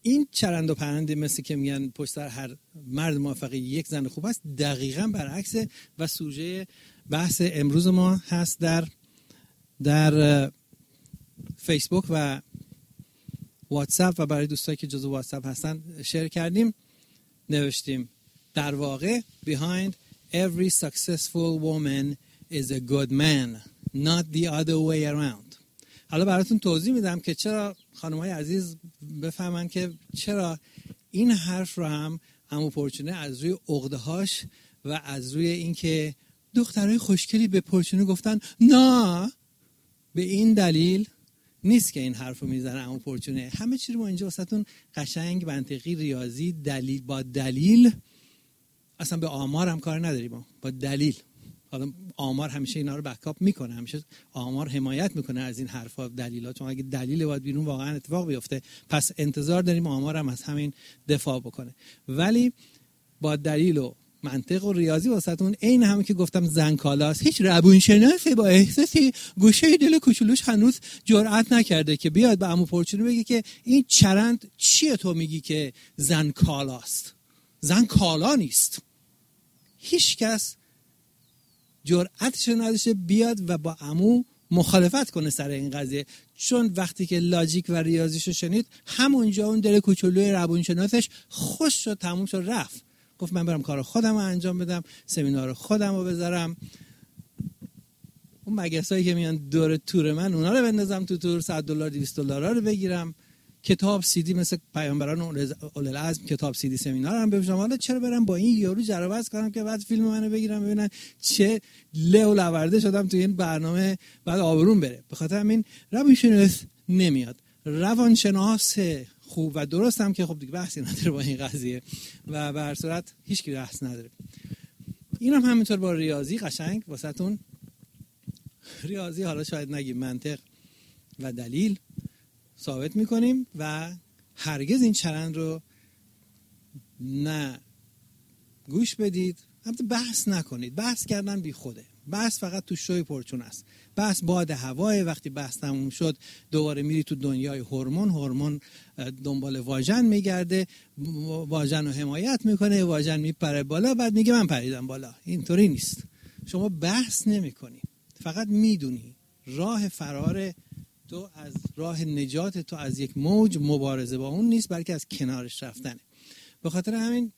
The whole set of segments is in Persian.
این چرند و پرندی مثل که میگن پشت سر هر مرد موفقی یک زن خوب هست، دقیقاً برعکسه و سوژه بحث امروز ما هست در فیسبوک و واتساپ و برای دوستایی که جزو واتساپ هستن شیر کردیم. نوشتیم در واقع behind every successful woman is a good man, not the other way around. حالا براتون توضیح میدم که چرا خانم‌های عزیز بفهمن که چرا این حرف رو هم عمو پرچونه از روی عقده‌هاش و از روی اینکه دخترای خوشگلی به پرچونه گفتن نه، به این دلیل نیست که این حرفو میزنه عمو پرچونه. همه چی رو ما اینجا واسهتون قشنگ، منطقی، ریاضی، دلیل با دلیل، اصلا به آمار هم کار نداریم، با دلیل. حالا آمار همیشه اینا رو بکاپ میکنه، همیشه آمار حمایت میکنه از این حرفا، دلیلات. چون اگه دلیل باید بیرون واقعا اتفاق بیفته، پس انتظار داریم آمار هم از همین دفاع بکنه. ولی با دلیل و منطق و ریاضی واسهتون عین همین که گفتم زن کالاست. هیچ روانشناسی با احساسی گوشه دل کوچولوش هنوز جرئت نکرده که بیاد به عمو پرچونه بگه که این چرند چیه تو میگی که زن کالاست؟ زن کالا نیست. هیچ کس جرأتش نداشته بیاد و با عمو مخالفت کنه سر این قضیه، چون وقتی که لاجیک و ریاضیشو شنید همونجا اون دل کوچولوی روانشناسش خوش شد، تموم شد، رفت. گفت من برم کار خودم رو انجام بدم، سمینار خودم رو بذارم، اون مگسایی که میان دور تور من اونا رو بندازم تو تور، $100 $200 رو بگیرم، کتاب سی دی مثل پیامبران اولوالعزم کتاب سی دی سمینار هم بفروشم. حالا چرا برم با این یارو جرابز کنم که بعد فیلم منو بگیرم ببینن چه له و لورده شدم تو این برنامه، بعد آبروم بره. به خاطر همین روانشناس نمیاد. روانشناس خوب و درست هم که خب دیگه بحثی نداره با این قضیه و به هر صورت هیچ کی بحث نداره. اینم همینطور با ریاضی قشنگ واسهتون، ریاضی حالا شاید نگیم منطق و دلیل ثابت میکنیم و هرگز این چرند رو نه گوش بدید، البته بحث نکنید. بحث کردن بی خوده، بحث فقط تو شوی پرچون است. بحث باد هوای، وقتی بحث تموم شد دوباره میری تو دنیای هورمون دنبال واژن میگرده، واژن رو حمایت میکنه، واژن میپره بالا، بعد میگه من پریدم بالا. اینطوری نیست. شما بحث نمیکنی، فقط میدونی راه فرار تو از راه نجات تو از یک موج مبارزه با اون نیست، بلکه از کنارش رفتنه. به خاطر همین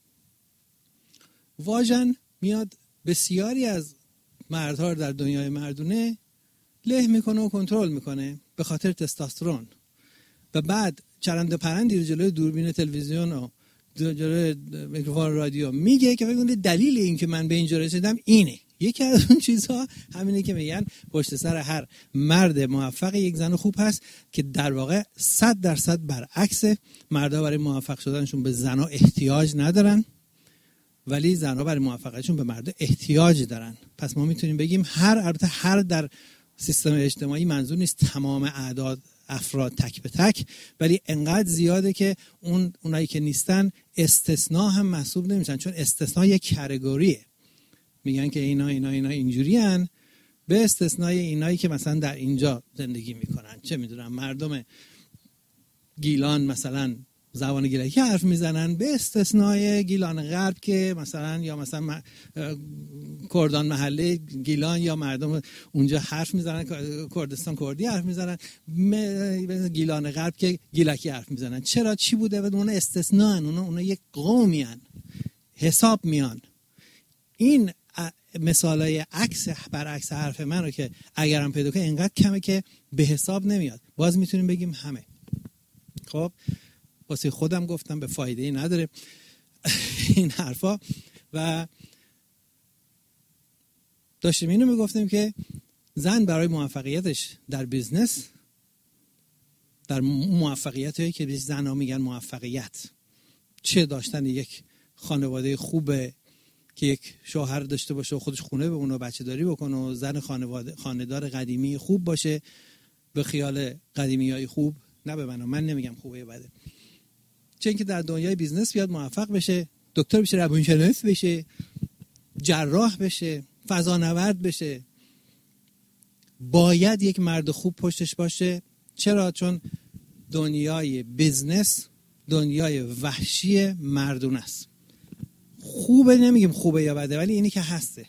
واژن میاد بسیاری از مردها رو در دنیای مردونه له میکنه و کنترل میکنه به خاطر تستوسترون، و بعد چرند و پرندی رو جلوی دوربین تلویزیون و جلوی میکروفون رادیو میگه که ببینید دلیل این که من به اینجا رسیدم اینه. یکی از اون چیزها همینه که میگن پشت سر هر مرد موفق یک زن خوب هست، که در واقع 100% برعکس. مردها برای موفق شدنشون به زنها احتیاج ندارن، ولی زنها برای موفقیتشون به مرد احتیاج دارن. پس ما میتونیم بگیم البته هر در سیستم اجتماعی منظور نیست تمام اعداد افراد تک به تک، ولی انقدر زیاده که اونایی که نیستن استثناء هم محسوب نمیشن، چون استثناء یک کاتگوریه. میگن که اینا اینجوری هن، به استثنای اینایی که مثلا در اینجا زندگی میکنن، چه میدونم مردم گیلان مثلا زبان گیلکی حرف میزنن، به استثنای گیلان غرب که مثلا یا مثلا کردان محله گیلان یا مردم اونجا حرف میزنن، کردستان کردی حرف میزنن، گیلان غرب که گیلکی حرف میزنن. چرا؟ چی بوده؟ اون استثناء، اون یک قومی هن، حساب میان. این مثالای عکس برعکس حرف من رو که اگرم پیدا کنه اینقدر کمه که به حساب نمیاد. باز میتونیم بگیم همه. خب واسه خودم گفتم به فایده نداره این حرفا، و داشتیم اینو میگفتیم که زن برای موفقیتش در بیزنس، در موفقیتی که زن‌ها میگن موفقیت، چه داشتن یک خانواده خوبه که یک شوهر داشته باشه و خودش خونه بمونه و بچه داری بکنه و زن خانه‌دار قدیمی خوب باشه، به خیال قدیمیای خوب، نه به من نمیگم خوبه یا بده، چه اینکه در دنیای بیزنس بیاد موفق بشه، دکتر بشه، روانشناس بشه، جراح بشه، فضانورد بشه، باید یک مرد خوب پشتش باشه. چرا؟ چون دنیای بیزنس دنیای وحشی مردونه است. خوبه، نمیگیم خوبه یا بده، ولی اینی که هسته.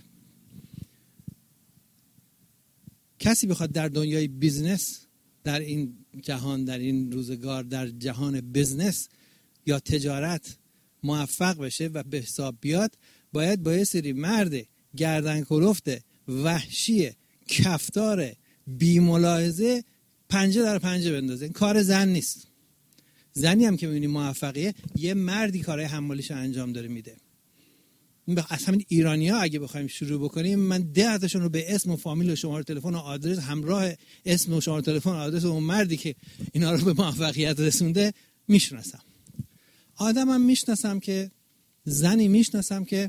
کسی بخواد در دنیای بیزنس، در این جهان، در این روزگار، در جهان بیزنس یا تجارت موفق بشه و به حساب بیاد، باید با یه سری مرد گردن کلفت، وحشی، کفتار، بی ملاحظه پنجه در پنجه بندازه. این کار زن نیست. زنی هم که میبینی موفقیه، یه مردی کارهای حمالیش انجام داره میده. از همین ایرانی‌ها اگه بخوایم شروع بکنیم، من 10 تاشون رو به اسم و فامیل و شماره تلفن و آدرس، همراه اسم و شماره تلفن و آدرس اون مردی که اینا رو به موفقیت رسونده میشناسم. آدمم میشناسم که، زنی میشناسم که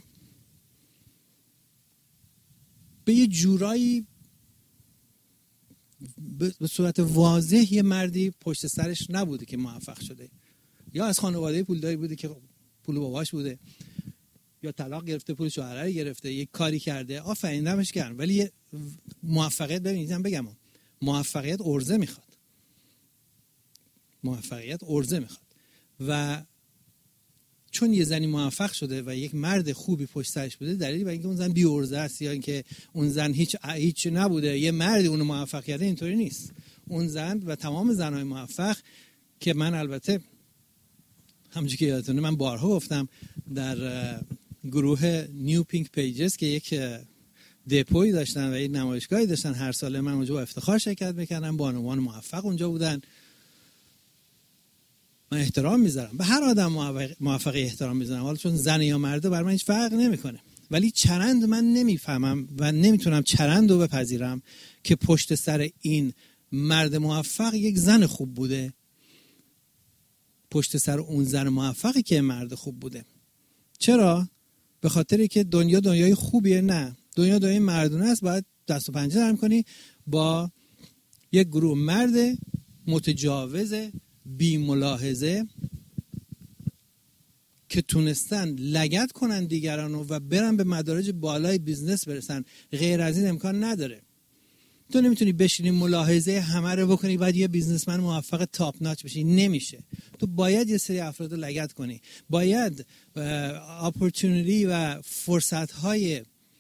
به یه جورایی به صورت واضح یه مردی پشت سرش نبوده که موفق شده، یا از خانواده پولداری بوده که پول باباش بوده، یا طلاق گرفته، پول شوهرش گرفته، یک کاری کرده، آفرین دمش گرم. ولی موفقیت، ببینیدم بگم، موفقیت ارزه میخواد. موفقیت ارزه میخواد. و چون یه زنی موفق شده و یک مرد خوبی پشت سرش بوده، دلیلی برای اینکه اون زن بی ارزه است یا اینکه اون زن هیچ نبوده، یه مردی اونو موفق کرده، اینطوری نیست. اون زن و تمام زنای موفق که من البته همونجوری که یادتونه من بارها گفتم در گروه نیو پینک پیجز که یک دپوی داشتن و یک نمایشگاهی داشتن، هر ساله من اونجا با افتخار شرکت میکردم، بانوان موفق اونجا بودن. من احترام میذارم به هر آدم موفقی، احترام میذارم، حالا چون زن یا مرده بر من هیچ فرق نمیکنه. ولی چرند من نمیفهمم و نمیتونم چرند رو بپذیرم که پشت سر این مرد موفق یک زن خوب بوده، پشت سر اون زن موفقی که مرد خوب بوده. چرا؟ به خاطری که دنیا دنیای خوبیه؟ نه، دنیا دنیای مردونه است. باید دست و پنجه نرم کنی با یک گروه مرد متجاوز، بی ملاحظه، که تونستن لگد کنن دیگرانو و برن به مدارج بالای بیزنس برسن. غیر از این امکان نداره. تو نمیتونی بشینی ملاحظه همه رو بکنی بعد یه بیزنسمن موفق تاپ ناچ بشی. نمیشه. تو باید یه سری افراد رو لگد کنی. باید اپورتونیتی و فرصت‌های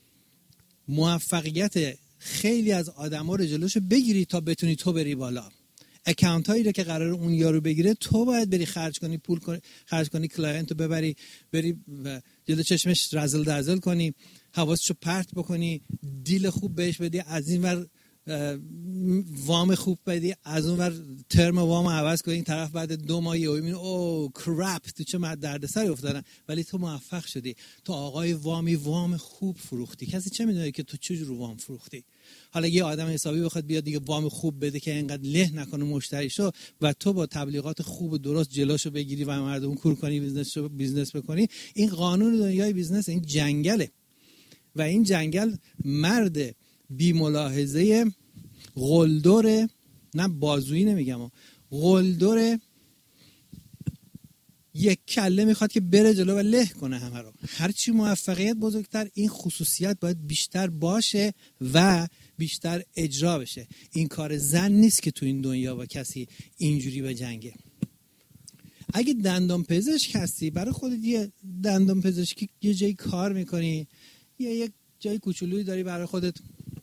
موفقیت خیلی از آدم‌ها رو جلوشو بگیری تا بتونی تو بری بالا. اکانت هایی رو که قرار اون یارو بگیره، تو باید بری خرج کنی، پول خرج کنی، کلاینت رو ببری، بری جلو چشمش رزل دزل کنی، حواسشو پرت بکنی، دیل خوب بهش بدی، از این ور وام خوب بدی، از اون ور ترم وام عوض کنی، این طرف بعد 2 ماه یهو میبینی او کرپ تو چه دردسری افتادن. ولی تو موفق شدی، تو آقای وامی وام خوب فروختی. کسی چه میدونه که تو چه جور وام فروختی؟ حالا یه آدم حسابی بخواد بیاد دیگه وام خوب بده که اینقدر له نکنه مشتریشو و تو با تبلیغات خوب و درست جلوشو بگیری و مردم کور کنی، بیزنس بکنی، این قانون دنیای بیزنس، این جنگله. و این جنگل مرد بی ملاحظه قلدر، نه بازویی نمیگم، قلدر یک کله میخواد که بره جلو و له کنه همه رو. هرچی موفقیت بزرگتر، این خصوصیت باید بیشتر باشه و بیشتر اجرا بشه. این کار زن نیست که تو این دنیا با کسی اینجوری به جنگه. اگه دندان پزشک هستی، برای خودت یه دندان پزشکی یه جایی کار میکنی، یک جای کوچولویی داری برای خودت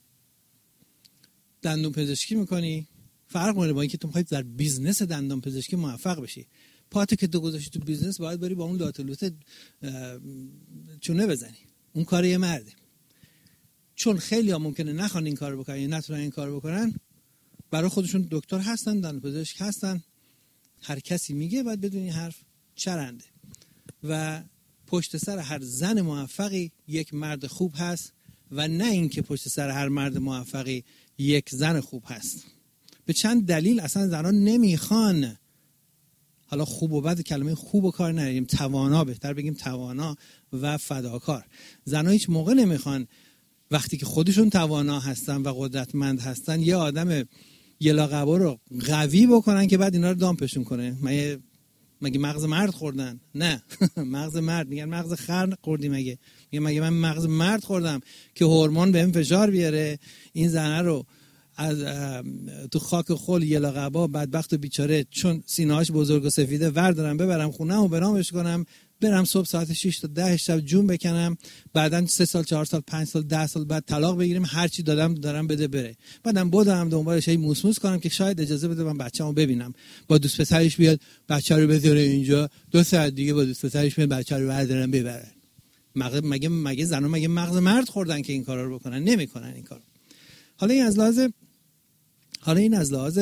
دندان پزشکی میکنی، فرق میکنه با اینکه تو میخوای در بیزنس دندان پزشکی موفق بشی. پاتو که تو گذاشتی تو بیزنس، باید بری با اون لاتلوت چونه بزنی. اون کار یه مرده. چون خیلی ها ممکنه نخوان این کار بکنن یا نتونن این کار بکنن، برای خودشون دکتر هستن، دندان پزشک هستن، هر کسی میگه باید بدونی حرف چرنده. و پشت سر هر زن موفقی یک مرد خوب هست و نه اینکه پشت سر هر مرد موفقی یک زن خوب هست. به چند دلیل اصلا زنان نمیخوان، حالا خوب و بد کلمه خوب و کار نداریم، توانا، بهتر بگیم توانا و فداکار. زنان هیچ موقع نمیخوان وقتی که خودشون توانا هستن و قدرتمند هستن یه آدم یلاقبا رو قوی بکنن که بعد اینا رو دامپشون کنه. مگه مغز مرد خوردن؟ نه. مغز مرد، میگن مغز خر خوردی. مگه من مغز مرد خوردم که هورمون بهم فشار بیاره، این زنه رو از تو خاک خل یلاقبا بدبخت و بیچاره چون سینه‌هاش بزرگ و سفیده وردارم ببرم خونه و برامش کنم، برم صبح ساعت 6 تا 10 شب جون بکنم، بعدن 3 سال 4 سال 5 سال 10 سال بعد طلاق بگیریم، هر چی دارم بده بره، بعدم بودم دنبالش هی موسموس کنم که شاید اجازه بده من بچه‌مو ببینم، با دوست پسرش بیاد بچه رو بذاره اینجا، 2 ساعت دیگه با دوست پسرش میاد بچه رو بردارن ببرن. مگه زنا مگه مغز مرد خوردن که این کارا رو بکنن؟ نمیکنن این کارو. حالا این از لحاظ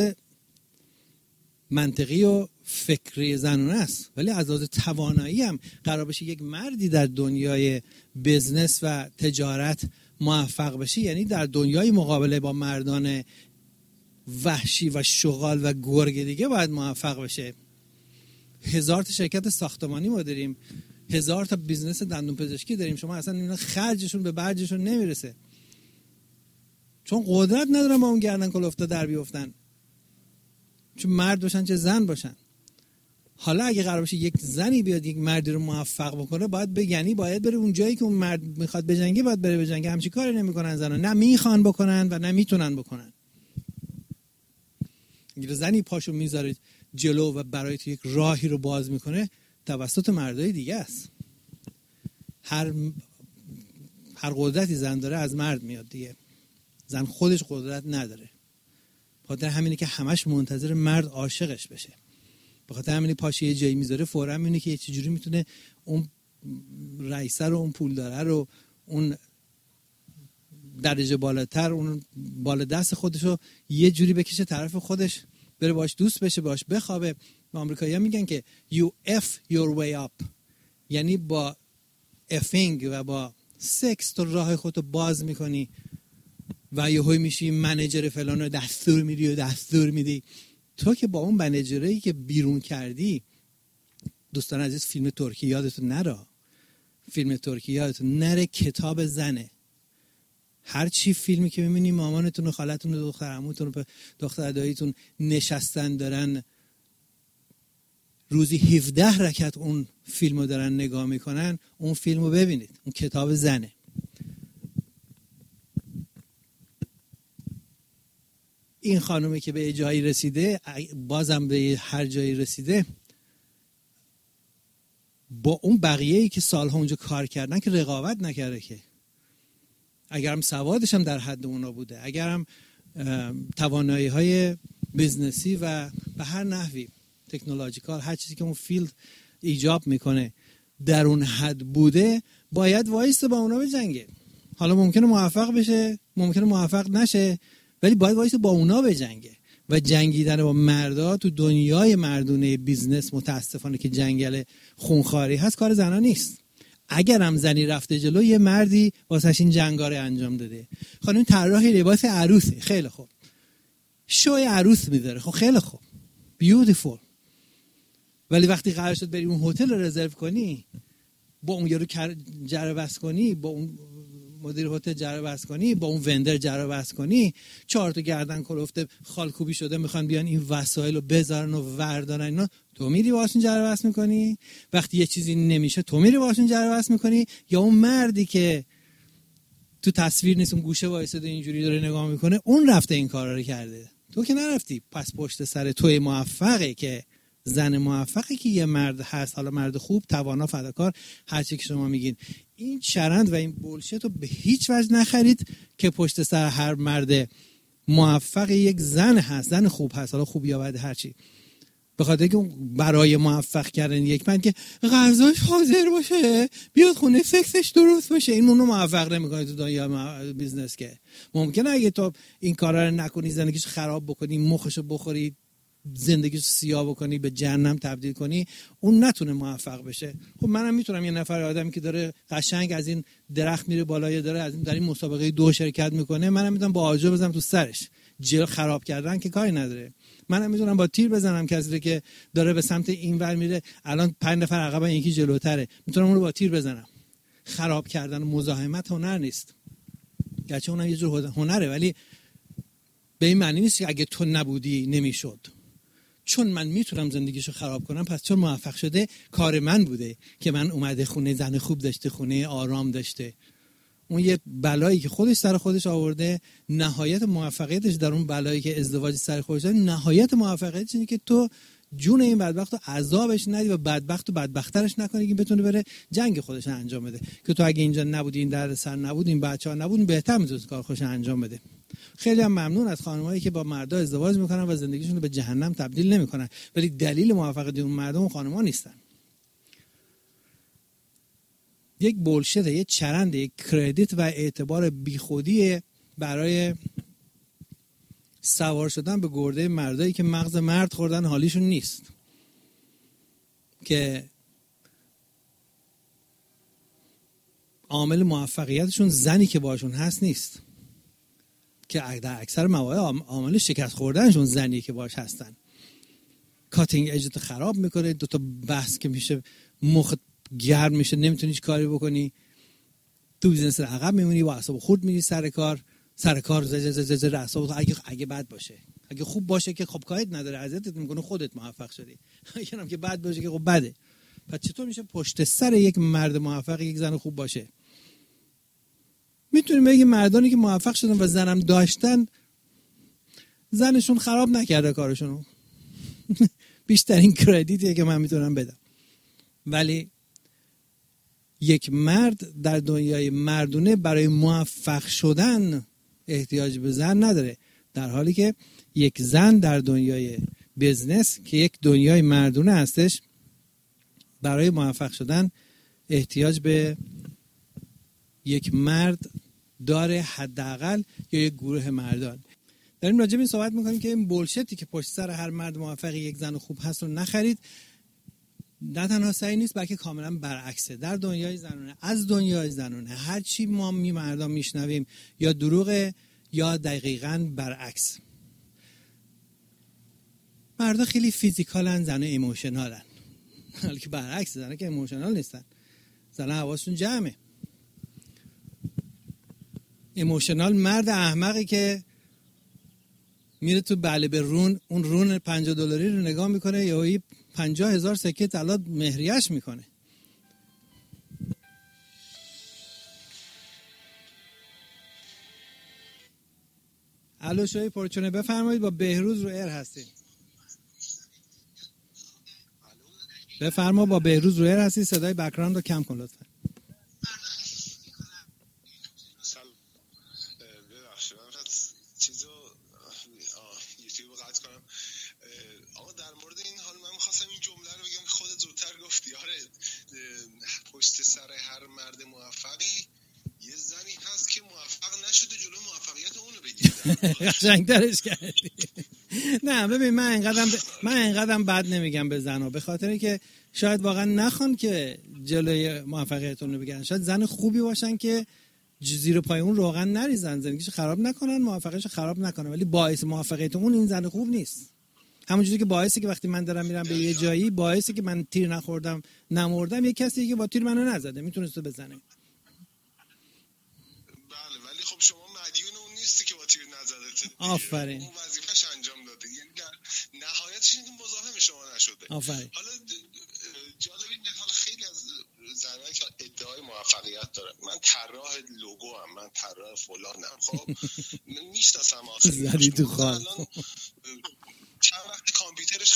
منطقی و فکری زنونه است، ولی از لحاظ توانایی هم قرار بشه یک مردی در دنیای بزنس و تجارت موفق بشه، یعنی در دنیای مقابله با مردان وحشی و شغال و گرگ دیگه باید موفق بشه. 1000 تا شرکت ساختمانی ما داریم، 1000 تا بیزنس دندون پزشکی داریم، شما اصلا اینا خرجشون به برجشون نمیرسه، چون قدرت ندارن با اون گردن کلفته در بیافتن، چون مرد باشن چه زن باشن. حالا اگه قرار باشه یک زنی بیاد یک مردی رو موفق بکنه، باید بره اون جایی که اون مرد میخواد بجنگه، باید بره بجنگه. همچین کاری نمیکنن زنا، نه میخوان بکنن و نه میتونن بکنن. اگه زنی پاشو میذارید جلو و برای تو یک راهی رو باز میکنه، توسط مردای دیگه است. هر قدرتی زن داره از مرد میاد دیگه، زن خودش قدرت نداره. بخاطر همینه که همش منتظر مرد عاشقش بشه، بخاطر همینه پاشه یه جایی میذاره فوراً میبینه که چجوری میتونه اون رئیسه رو، اون پولداره رو، اون درجه بالاتر، اون بالا دست خودش رو یه جوری بکشه طرف خودش، بره باش دوست بشه، باش بخوابه. آمریکایی‌ها میگن که you F your way up، یعنی با افینگ و با سکس تو راه خودتو باز میکنی و یهو میشی منیجر فلان و دستور میدی. تو که با اون منیجری که بیرون کردی، دوستان عزیز، فیلم ترکی یادتون نره، کتاب زنه. هر چی فیلمی که میبینی مامانتون و خالتون و دختر عموتون و دختر داییتون نشستن دارن روزی 17 رکعت اون فیلمو دارن نگاه میکنن، اون فیلمو ببینید، اون کتاب زنه. این خانومی که به جایی رسیده، بازم به هر جایی رسیده، با اون بقیه‌ای که سالها اونجا کار کردن که رقابت نکرده، که اگرم سوادش هم در حد اونا بوده، اگرم توانایی‌های بیزنسی و به هر نحوی تکنولوژیکال، هر چیزی که اون فیلد ایجاب میکنه در اون حد بوده، باید وایسته با اونا بجنگه. حالا ممکنه موفق بشه، ممکنه موفق نشه، ولی باید وایسته با اونا بجنگه. و جنگیدن با مردا تو دنیای مردونه بیزنس متاسفانه که جنگل خونخواری هست، کار زنا نیست. اگر هم زنی رفته جلو، یه مردی واسش این جنگا رو انجام داده. خانم طراح لباس عروسه، خیلی خوب، شوی عروس میذاره، خب خیلی خوب، بیوتیفول. ولی وقتی قرار شد بری اون هتل رو رزرو کنی، با اون یارو جر بس کنی، با اون مدیر هتل جر بس کنی، با اون وندر جر بس کنی، 4 تا گردن کلفته خالکوبی شده میخوان بیان این وسایل رو بذارن و وردارن اینا، تو میری واسون جر بس میکنی؟ وقتی یه چیزی نمیشه تو میری واسون جر بس میکنی؟ یا اون مردی که تو تصویر نیست، اون گوشه وایساده اینجوری داره نگاه میکنه، اون رفته این کارا رو کرده، تو که نرفتی. پس پشت سر توی موفقه، که زن موفقی که یه مرد هست، حالا مرد خوب، توانا، فداکار، هر چی که شما میگین. این چرند و این بولشت رو به هیچ وجه نخرید که پشت سر هر مرد موفق یک زن هست، زن خوب هست، حالا خوب یا بد هر چی. به خاطر که برای موفق کردن یک مرد که غذاش حاضر باشه، بیاد خونه، سکسش درست باشه، این اونو موفق نمیکنه تو دنیای بیزنس. که ممکنه اگه تو این کارا رو نکنی، زندگیش خراب بکنی، مخشو بخوری، زندگیش سیاه بکنی، به جهنم تبدیل کنی، اون نتونه موفق بشه. خب منم میتونم یه نفر آدمی که داره قشنگ از این درخت میره بالا، داره از این در این مسابقه 2 شرکت میکنه، منم میتونم با آجر بزنم تو سرش. جل خراب کردن که کاری نداره. منم میتونم با تیر بزنم کسی که داره به سمت اینور میره، الان 5 نفر عقبا یکی جلوتره، میتونم اون رو با تیر بزنم. خراب کردن مزاحمت هنر نیست، گرچه اونم یه جور هنره، ولی به این معنی نیست که اگه تو نبودی نمیشد. چون من میتونم زندگیشو خراب کنم، پس چون موفق شده، کار من بوده که من اومده خونه زن خوب داشته، خونه آرام داشته. اون یه بلایی که خودش سر خودش آورده، نهایت موفقیتش در اون بلایی که ازدواج سر خودش داره، نهایت موفقیتش اینه که تو جون این بدبخت رو عذابش ندی و بدبخت و بدبخترش نکنی که بتونه بره جنگ خودش انجام بده، که تو اگه اینجا نبودی، این درد سر نبود، این بچه‌ها نبودن، بهتر میتونست کار خودش انجام بده. خیلی هم ممنون از خانمایی که با مردا ازدواج میکنن و زندگیشون رو به جهنم تبدیل نمیکنن، ولی دلیل موفقیت اون مردم و خانم‌ها نیستن. یک بولشت، یک چرند، یک کردیت و اعتبار بیخودی برای سوار شدن به گرده مردایی که مغز مرد خوردن حالیشون نیست، که عامل موفقیتشون زنی که باشون هست نیست، که در اکثر مواقع عامل شکست خوردنشون زنی که باش هستن. کاتینگ اجت خراب میکنه، دوتا بحث که میشه مخ گرم میشه، نمیتونی هیچ کاری بکنی، تو بیزنس عقب میمونی، با اعصاب خورد میری سر کار زجر اعصاب. اگه بد باشه، اگه خوب باشه که خب کاریت نداره، اذیتت میکنه، خودت موفق شدی. اگه هم که بد باشه که خب بده. پس چطور میشه پشت سر یک مرد موفق یک زن خوب باشه؟ میتونیم بگیم مردانی که موفق شدن و زنم داشتن، زنشون خراب نکرده کارشونو. بیشترین کردیتیه که من میتونم بدم. ولی یک مرد در دنیای مردونه برای موفق شدن احتیاج به زن نداره، در حالی که یک زن در دنیای بزنس که یک دنیای مردونه هستش، برای موفق شدن احتیاج به یک مرد داره، حداقل، یا یک گروه مردان. داریم راجع به این صحبت میکنیم که این بولشتی که پشت سر هر مرد موفق یک زن خوب هست رو نخرید. نه تنها صحیح نیست، بلکه کاملا برعکسه. در دنیای زنونه، از دنیای زنونه، هر چی ما مردان میشنویم یا دروغه یا دقیقاً برعکس. مردا خیلی فیزیکالن، زنه ایموشنالن. حالا که برعکس، زنه که ایموشنال نیستن، زنه حواسشون جمعه. ایموشنال مرد احمقی که میره تو بله به رون، اون رون $50 رو نگاه میکنه، یا 50,000 سکه طلا مهریش میکنه. الو شوی پرچونه، بفرمایید، با بهروز رو ایر هستیم. بفرما، با بهروز رو ایر هستی، صدای بک‌گراند رو کم کن لطفا. پشت سر هر مرد موفقی یه زنی هست که موفق نشده جلو موفقیت اون رو بگیره. قشنگ‌ترش کردی. نه ببین، من اینقدرم بد نمیگم به زنها، به خاطر که شاید واقعا نخوان که جلوی موفقیتون رو بگیرن. شاید زن خوبی باشن که زیر پای اون روغن نریزن، زندگیشو خراب نکنن، موفقیتشو خراب نکنن، ولی باعث موفقیت اون این زن خوب نیست. همونجوری که باعثی که وقتی من دارم میرم به یه جایی، باعثی که من تیر نخوردم نمردم، یه کسی که با تیر منو نزده میتونست تو بزنه. بله، ولی خب شما مدیون اون نیستی که با تیر نزده. آفرین. اون وظیفه‌اش انجام داده، یعنی نهایتش این مزاحم شما نشده. آفرین. حالا جالب اینه، حالا خیلی از زنایی که ادعای موفقیت دارن، من طراح لوگو ام، من طراح فلانم، خب میشناسم آخه زدی تو خواب. چند وقت کامپیوترش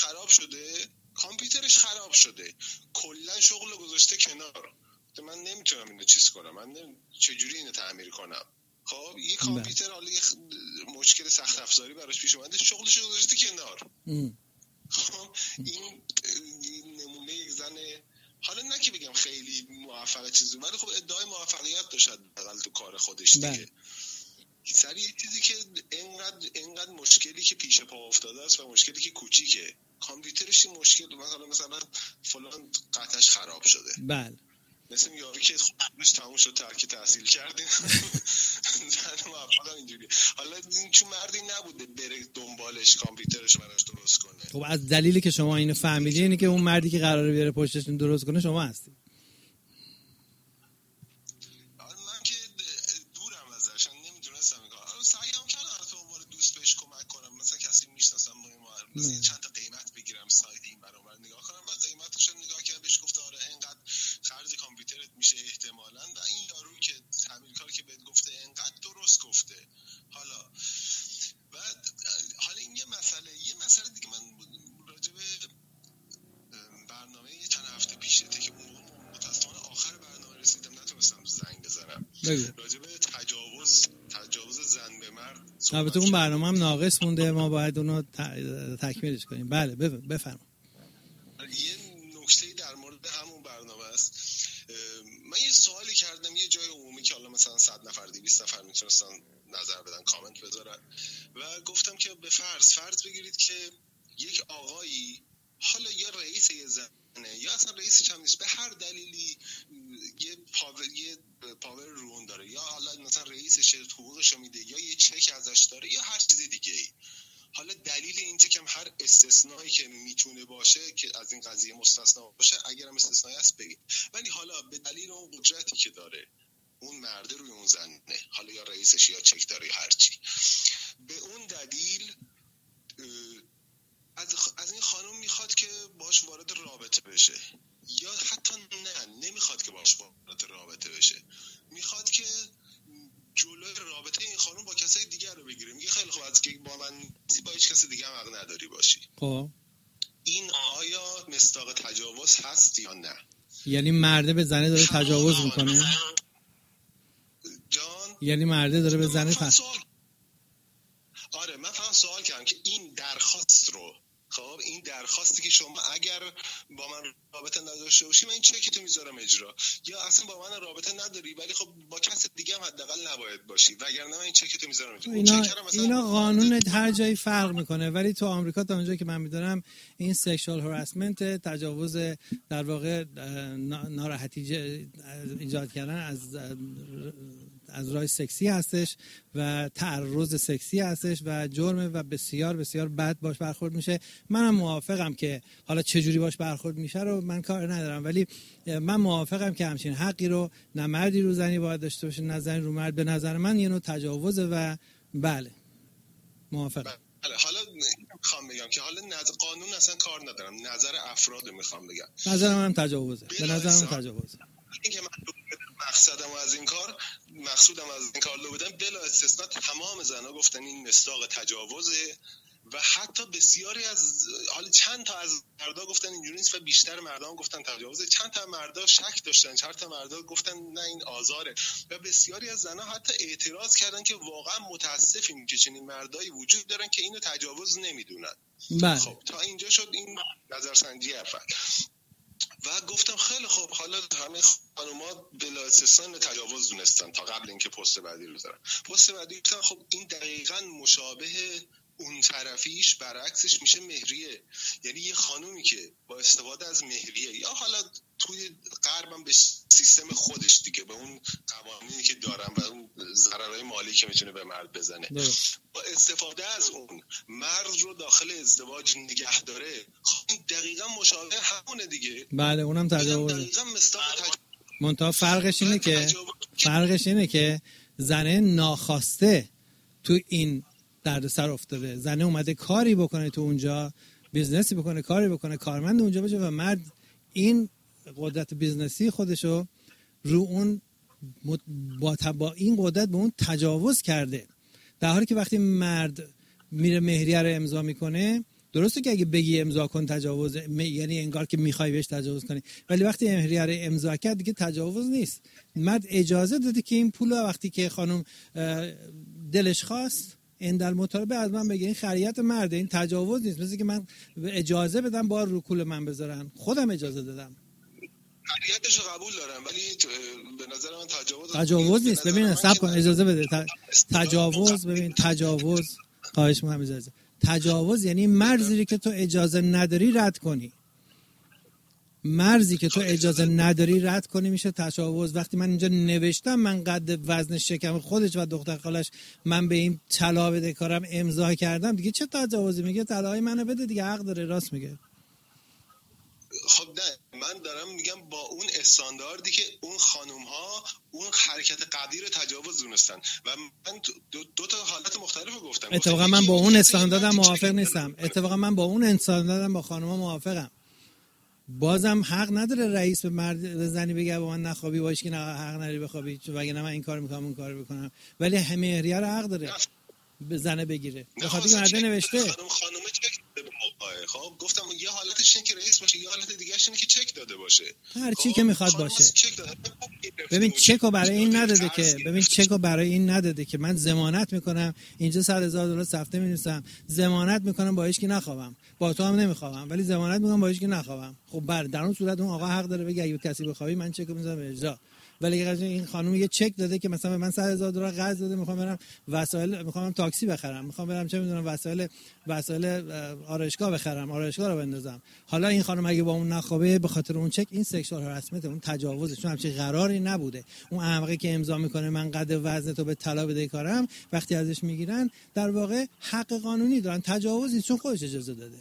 خراب شده، کلا شغل رو گذاشته کنار. من نمیتونم اینو چیز کنم، من چجوری اینو تعمیر کنم؟ خب یه کامپیوتر، حالا یه مشکل سخت افزاری براش پیش اومده، شغلش رو گذاشته کنار. خب این نمونه یک زن، حالا نه که بگم خیلی موفق چیزی، ولی خب ادعای موفقیت داشت حداقل تو کار خودش دیگه. سر یه چیزی که اینقدر مشکلی که پیش پا افتاده است و مشکلی که کوچیکه، کامپیوترش این مشکل، مثلا فلان قطعش خراب شده. بله. مثل یارو که خودش تموم شد، ترک تحصیل کردین. زن موفق اینجوری. حالا این چون مردی نبوده بره دنبالش کامپیوترش براش درست کنه. خب از دلیلی که شما اینو فهمیدی اینه که اون مردی که قراره بیاره پشتشون درست کنه شما هستی. من که دورم ازش، نمیدونستم این کار. سعیم کردم تو عنوان دوست بهش کمک کنم، مثلا کسی میشناسم مثلا چند تا قیمت بگیرم سایت این برابر نگاه کنم و قیمتش رو نگاه کردم، بهش گفت آره اینقدر خرج کامپیوترت میشه احتمالاً، و این یارو که تعمیرکار که به راجع به تجاوز زن به مرد. البته اون برنامه هم ناقص مونده، ما باید اونو تکمیلش کنیم. بله بفرمایید. یه نکته در مورد همون برنامه است. من یه سوالی کردم یه جای عمومی که حالا مثلا 100 نفر 200 نفر میتونستن نظر بدن، کامنت بذارن، و گفتم که به فرض بگیرید که یک آقایی، حالا یا رئیس یه زنه یا اصلا رئیسش هم نیست، به هر دلیلی یه پاور رون داره، یا حالا مثلا رئیسش حقوقشو میده یا یه چک ازش داره یا هر چیز دیگه ای. حالا دلیل اینجا که هر استثنایی که میتونه باشه که از این قضیه مستثنا باشه، اگر هم استثنایی هست بگید، ولی حالا به دلیل اون قدرتی که داره اون مرده روی اون زنه، حالا یا رئیسش یا چک داره یا هر چی، به اون دلیل از این خانم میخواد که باش وارد رابطه بشه، یا حتی نمیخواد که باش وارد رابطه بشه، میخواد که جلوی رابطه این خانم با کسای دیگر رو بگیره. میگه خیلی خوب، از که با من با هیچ کسی دیگه هم حق نداری باشی. خب این آیا مصداق تجاوز هست یا نه؟ یعنی مرده به زنه داره تجاوز میکنه؟ جان؟ یعنی مرده داره به زنه آره، من فقط سوال کردم که این درخواست رو، خب این درخواستی که شما اگر با من رابطه نداشته باشی من این چکتو میذارم اجرا، یا اصلا با من رابطه نداری ولی خب با کس دیگه هم حداقل نباید باشی، وگرنه من این چکتو میذارم اجرا. اینا قانون هر جایی فرق میکنه، ولی تو آمریکا تا اونجایی که من میدونم این سکشوال هراسمنت، تجاوز در واقع ناراحتی ایجاد کردن از راه سکسی هستش و تعرض سکسی هستش و جرمه و بسیار بسیار بد باش برخورد میشه. منم موافقم که حالا چجوری باش برخورد میشه رو من کار ندارم، ولی من موافقم که همچین حقی رو نه مردی رو زنی باید داشته باشه نه زنی رو مرد. به نظر من یه نوع تجاوزه و بله موافقم. بله، حالا میخوام بگم که حالا قانون اصلا کار ندارم، نظر افراد میخوام بگم. نظر منم تجاوزه، به نظر من تجاوزه. اینکه من مقصودم از این کار رو بدم، بلا استثناء تمام زنها گفتن این مصداق تجاوزه، و حتی بسیاری از حالا چند تا از مردا گفتن اینجوری نیست و بیشتر مردا هم گفتن تجاوزه. چند تا مردا شک داشتن، چند تا مردا گفتن نه این آزاره، و بسیاری از زنها حتی اعتراض کردن که واقعا متاسفیم که چنین مردایی وجود دارن که اینو تجاوز نمیدونن. خب تا اینجا شد این نظرسنجی اول، و گفتم خیلی خوب، حالا همه خانوما بلا استثنا تجاوز دونستن تا قبل اینکه پست بعدی رو بذارن. پست بعدی گفتن خب این دقیقاً مشابه اون طرفیش برعکسش میشه مهریه، یعنی یه خانومی که با استفاده از مهریه، یا حالا توی غربم به سیستم خودش دیگه، به اون قوانینی که دارن و اون ضررهای مالی که میتونه به مرد بزنه، با استفاده از اون مرد رو داخل ازدواج نگه داره، خب این دقیقاً مشابه همونه دیگه. بله اونم تجاوزه. دقیقاً مصداق منتها فرقش اینه که زنه ناخواسته تو این دردسر افتاده، زنه اومده کاری بکنه تو اونجا، بیزنسی بکنه، کاری بکنه، کارمند اونجا باشه، و مرد این قدرت بیزنسی خودشو رو اون با این قدرت به اون تجاوز کرده. در حالی که وقتی مرد میره مهریه رو امضا میکنه، درسته که اگه بگی امضا کن تجاوز، یعنی انگار که میخوای بهش تجاوز کنی، ولی وقتی مهریه رو امضا کرد دیگه تجاوز نیست. مرد اجازه داده که این پول وقتی که خانم دلش خواست اندل مطالبه از من بگه، این خریت مرده، این تجاوز نیست. مثل که من اجازه بدم بار رو کول من بذارن، خودم اجازه دادم، خریتشو قبول دارم، ولی به نظر من تجاوز نیست. ببین صبر کن، اجازه بده. تجاوز، ببین تجاوز، خواهش می‌کنم اجازه. تجاوز یعنی مرزی که تو اجازه نداری رد کنی. مرزی که تو اجازه نداری رد کنی میشه تجاوز. وقتی من اینجا نوشتم من قد وزن شکم خودش و دختر خالش من به این طلا بده کارم امضا کردم، دیگه چه تجاوزی؟ میگه طلای منو بده دیگه، حق داره، راست میگه. خب نه، من دارم میگم با اون استانداردی که اون خانوم ها اون حرکت قبلی رو تجاوز دونستن، و من دو تا حالت مختلف رو گفتم. اتفاقا من با اون استانداردم موافق نیستم. اتفاقا من با اون استانداردم با خانوم ها موافقم. بازم حق نداره رئیس به مرد به زنی بگه با من نخوابی، باش که نه حق نداری بخوابی، چون وگرنه من این کار میکنم اون کارو بکنم، ولی مهریه رو حق داره به زنه بگیره. بخاطر که مرد نوشته خانم چک داده به موقع. خب گفتم یه حالتش اینه که رئیس باشه، یه حالت دیگه‌ش اینه که چک داده باشه، هر چی که میخواد باشه. ببین چکو برای این نداده که نداده که من ضمانت میکنم اینجا $100,000 سفته می‌نویسم، ضمانت میکنم با هیچ کی نخوابم، با تو هم نمیخوابم، ولی ضمانت میکنم با هیچ کی نخوابم. خب در اون صورت اون آقا حق داره بگه اگه کسی بخوابی من چکو میذارم اجرا. ولی این خانم یه چک داده که مثلا من $100,000 قرض داده، میخوام برم وسایل، میخوام تاکسی بخرم، میخوام برم چه میدونم وسایل آرایشگاه بخرم، آرایشگاه رو بندازم. حالا این خانم اگه با اون نخوابه به خاطر اون چک، این سکشوال هراسمنت، اون تجاوزه، چون همچین قراری نبوده. اون احمقی که امضا میکنه من قد وزن تو به طلا بدهکارم، وقتی ازش میگیرن در واقع حق قانونی دارن، تجاوزی چون خودش اجازه داده.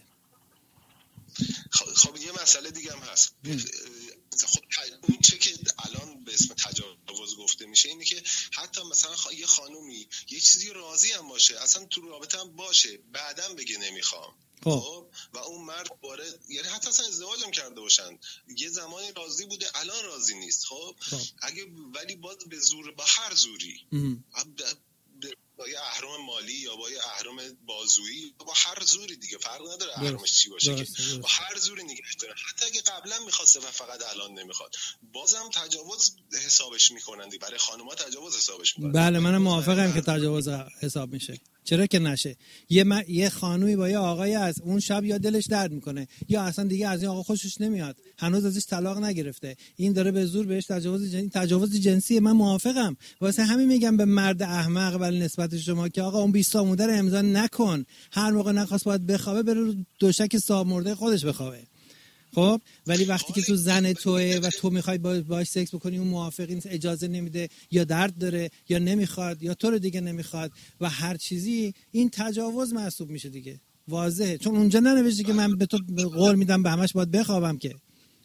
خب یه مسئله دیگه هم هست. خب اون چه که الان به اسم تجاوز گفته میشه اینه که حتی مثلا یه خانومی یه چیزی راضی هم باشه، اصلا تو رابطه هم باشه، بعدم بگه نمیخوام، خب و اون مرد وارد، یعنی حتی اصلا ازدواج هم کرده باشن، یه زمانی راضی بوده الان راضی نیست، خب اگه ولی باز به زور، با هر زوری، با یه اهرم مالی یا با یه اهرم بازویی، با هر زوری دیگه فرق نداره اهرمش چی باشه، که با هر زوری نگهش داره، حتی اگه قبلا می‌خواسته و فقط الان نمیخواد، بازم تجاوز حسابش میکنن دیگه. برای خانم‌ها تجاوز حسابش میکنن. بله منم موافقم که تجاوز حساب میشه، چرا که نشه. یه خانومی با یه آقایی از اون شب یا دلش درد میکنه یا اصلا دیگه از این آقا خوشش نمیاد، هنوز ازش طلاق نگرفته، این داره به زور بهش تجاوز جنسی. من موافقم، واسه همین میگم به مرد احمق ولی نسبت شما که آقا اون 20 آموده رو امضا نکن، هر موقع نخواست باید بخوابه بره رو دوشک صاحب مرده خودش بخوابه. خب ولی وقتی که تو زن توئه و تو میخوای باهاش سکس بکنی، اون موافقی نیست، اجازه نمیده یا درد داره یا نمیخواد یا تو رو دیگه نمیخواد و هر چیزی، این تجاوز محسوب میشه دیگه، واضحه. چون اونجا ننوشته که من به تو قول میدم به همش باید بخوابم که.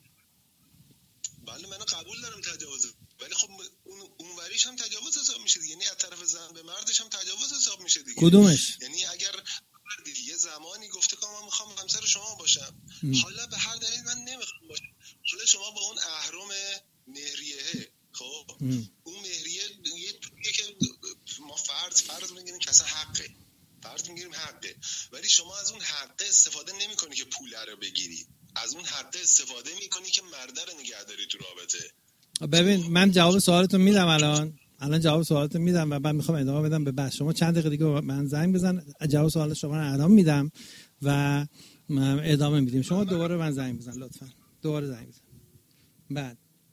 بله منو قبول دارم تجاوز، ولی خب اون وریش هم تجاوز حساب میشه دیگه، یعنی از طرف زن به مردش هم تجاوز حساب میشه دیگه. کدومش؟ یعنی اگر یه زمانی گفته که من میخوام همسر شما باشم، حالا به هر دلیل من نمیخوام باشم، حالا شما با اون اهرم مهریه، خب اون مهریه یه طوریه که ما فرض میگیریم که اصلا حقه، فرض میگیریم حقه، ولی شما از اون حقه استفاده نمیکنی که پول رو بگیری، از اون حقه استفاده میکنی که مرده رو نگه داری تو رابطه. ببین من جواب سوالتو میدم، الان جواب سوالتو میدم و بعد میخوام ادامه بدم به بحث شما. چند دقیقه دیگه من زنگ بزن، جواب سوال شما رو ادامه میدم و ادامه میدیم. شما دوباره من زنگ بزن لطفا، دوباره زنگ بزن. بعد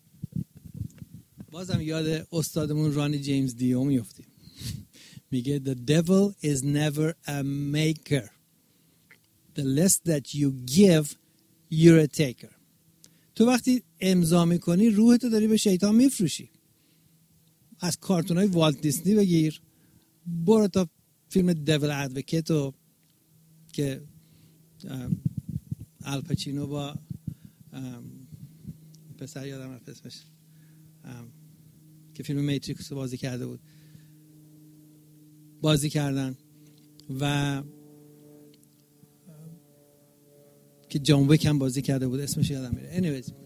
بازم یاد استادمون رانی جیمز دیو میافتیم، میگه the devil is never a maker, the less that you give you're a taker. تو وقتی امضا میکنی روحتو داری به شیطان میفروشی. از کارتونای والت دیسنی بگیر، برو تا فیلم دیول ادوکیتو که الپاچینو با پسر یادم رفت اسمش که فیلم میتریکس بازی کرده بود، بازی کردن و که جان ویک هم بازی کرده بود، اسمش یادم میره. anyways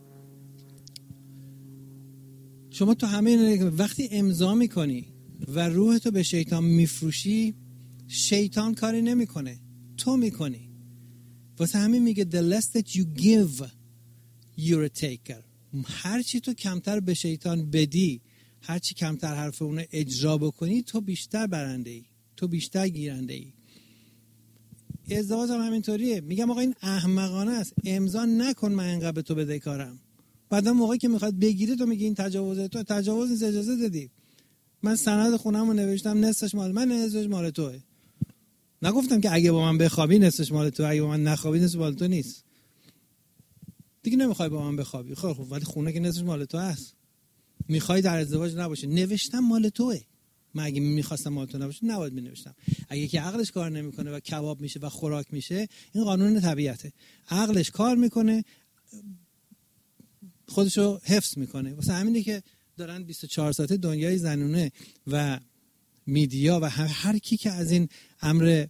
شما تو همه وقتی امضا میکنی و روحتو به شیطان میفروشی، شیطان کاری نمیکنه، تو میکنی. واسه همین میگه the less that you give you're a taker. هر چی تو کمتر به شیطان بدی، هر چی کمتر حرف اون اجرا بکنی، تو بیشتر برنده ای، تو بیشتر گیرنده ای. ازدواج هم همینطوریه. میگم آقا این احمقانه است، امضا نکن من اینقدر به تو بدهکارم. بعدا موقعی که میخواد بگیره تو میگی این تجاوزه، تو تجاوز نیست، اجازه دادی. من سند خونه‌مو نوشتم نصفش مال من، نصفش مال توئه. نگفتم که اگه با من بخوابی نصفش مال تو، اگه با من نخوابی نصفش مال تو نیست. دیگه نمیخوای با من بخوابی، خب ولی خونه که نصفش مال تو هست. میخوای در ازدواج نباشه، نوشتم مال توئه. من اگه میخواستم مال تو نباشه نباید مینوشتم. اگه که عقلش کار نمیکنه و کباب میشه و خوراک میشه، این قانون طبیعته. عقلش کار میکنه، خودشو حفظ میکنه. واسه همینه که دارن 24 ساعته دنیای زنونه و میدیا و هر کی که از این امر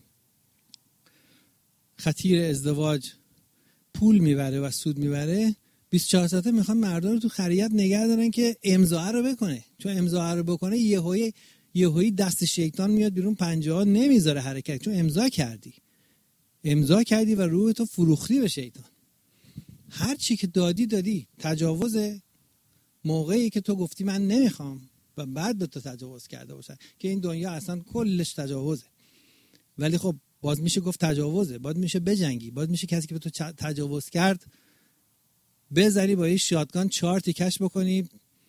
خطیر ازدواج پول میبره و سود میبره، 24 ساعته میخوان مردم رو تو خریت نگه دارن که امضا رو بکنه. چون امضا رو بکنه یهویی دست شیطان میاد بیرون، پنجه ها نمیذاره حرکت، چون امضا کردی و روح تو فروختی به شیطان. هر چی که دادی تجاوزه موقعی که تو گفتی من نمیخوام و بعد به تو تجاوز کرده باشن که این دنیا اصلا کلش تجاوزه. ولی خب باز میشه گفت تجاوزه، باز میشه بجنگی، باز میشه کسی که به تو تجاوز کرد بزنی با یه شاتگان 4 تیکش بکنی،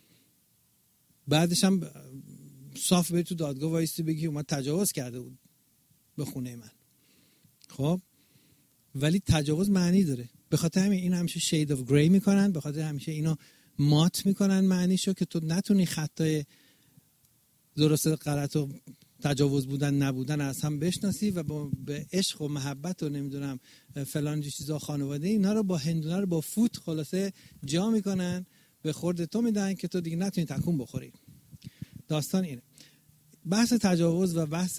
بعدش هم صاف بری تو دادگاه وایسی بگی اومد تجاوز کرده بود به خونه من. خب ولی تجاوز معنی داره، به خاطر همین این همیشه شید اف گری میکنن، به خاطر همیشه اینو مات میکنن معنیشو که تو نتونی خطای درست غلط و تجاوز بودن نبودن از هم بشناسی و به عشق و محبت و نمیدونم فلان چیزا خانواده اینا رو با هندونه رو با فوت خلاصه جا میکنن به خورد تو میدن که تو دیگه نتونی تکون بخوری. داستان اینه. بحث تجاوز و بحث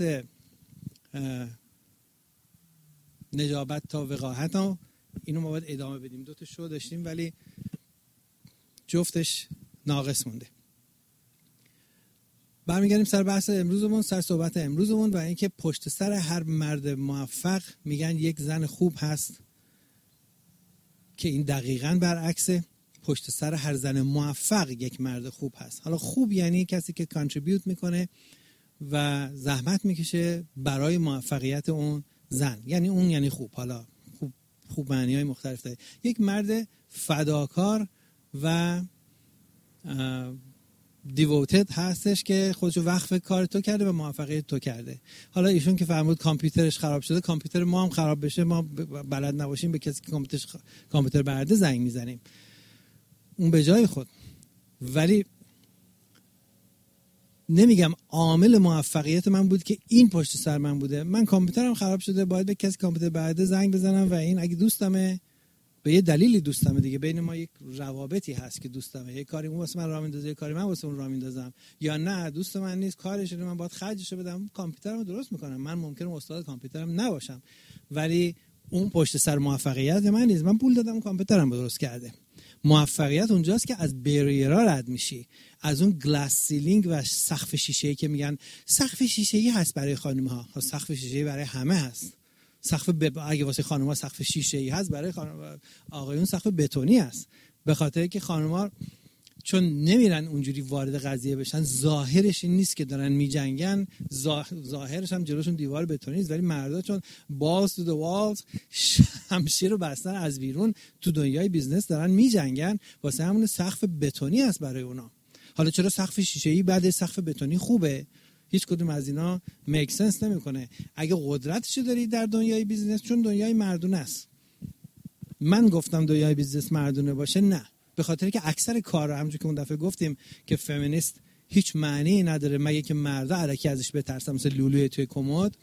نجابت تا وقاحت ها اینو ما باید ادامه بدیم. 2 تا شو داشتیم ولی جفتش ناقص مونده. برمیگردیم سر بحث امروزمون، سر صحبت امروزمون و اینکه پشت سر هر مرد موفق میگن یک زن خوب هست، که این دقیقاً برعکسه. پشت سر هر زن موفق یک مرد خوب هست. حالا خوب یعنی کسی که کانتریبیوت میکنه و زحمت میکشه برای موفقیت اون زن، یعنی اون یعنی خوب. حالا خوب معنی‌های مختلف داره. یک مرد فداکار و دیووتد هستش که خودشو وقف کار تو کرده و موفقیت تو کرده. حالا ایشون که فرمود کامپیوترش خراب شده، کامپیوتر ما هم خراب بشه، ما بلد نباشیم به کسی که کامپیوتر برده زنگ میزنیم، اون به جای خود. ولی نمیگم عامل موفقیت من بود که این پشت سر من بوده. من کامپیوترم خراب شده، باید به کسی کامپیوتر برده زنگ بزنم و این اگه دوستمه به یه دلیلی دوستمه دیگه، بین ما یک روابطی هست که دوستمه، یه کاری اون واسه من راه میندازه، یه کاری من واسه اون راه میندازم، یا نه دوست من نیست کارش من باید خرجشو بدم، کامپیوترمو درست میکنم. من ممکنه استاد کامپیوترم نباشم ولی اون پشت سر موفقیت من نیست. من پول دادم کامپیوترم درست کرده. موفقیت اونجاست که از بریرها رد میشی، از اون گلاس سیلینگ و سقف شیشه‌ای که میگن سقف شیشه‌ای هست برای خانم‌ها. سقف شیشه‌ای برای همه هست. اگه واسه خانم‌ها سقف شیشه‌ای هست، برای آقایون سقف بتونی است. به خاطر که خانم‌ها چون نمیرن اونجوری وارد قضیه بشن، ظاهرش این نیست که دارن میجنگن، ظاهرش هم جلوشون دیوار بتونی است، ولی مردا چون باز تو دوالز شمشیر رو بستن از بیرون تو دنیای بیزنس دارن میجنگن، واسه همون سقف بتونی است برای اونا. حالا چرا سقف شیشه‌ای بعد سقف بتونی خوبه؟ هیچ کدوم از اینا میک سنس نمیکنه. اگه قدرتشو داری در دنیای بیزنس، چون دنیای مردونه است. من گفتم دنیای بیزنس مردونه باشه؟ نه، به خاطر که اکثر کارا همونجوری که اون دفعه گفتیم که فمینیست هیچ معنی نداره مگه که مردا الکی ازش بترسن مثل لولوی توی کمد.